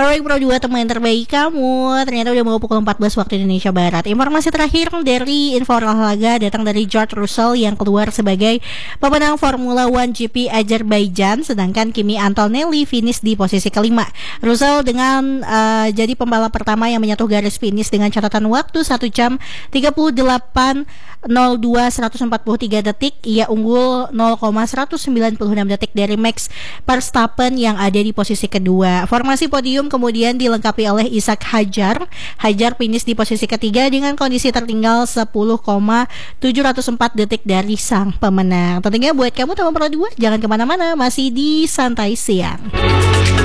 Alright Pro 2, teman terbaik kamu. Ternyata udah mau pukul 14 waktu Indonesia Barat. Informasi terakhir dari info olahraga datang dari George Russell yang keluar sebagai pemenang Formula One GP Azerbaijan, sedangkan Kimi Antonelli finish di posisi kelima. Russell dengan jadi pembalap pertama yang menyentuh garis finish dengan catatan waktu 1 jam 38.02 143 detik. Ia unggul 0,196 detik dari Max Verstappen yang ada di posisi kedua. Formasi podium kemudian dilengkapi oleh Ishak Hajar. Hajar finish di posisi ketiga dengan kondisi tertinggal 10,704 detik dari sang pemenang. Tentunya buat kamu teman Pro 2, jangan kemana-mana, masih di Santai Siang.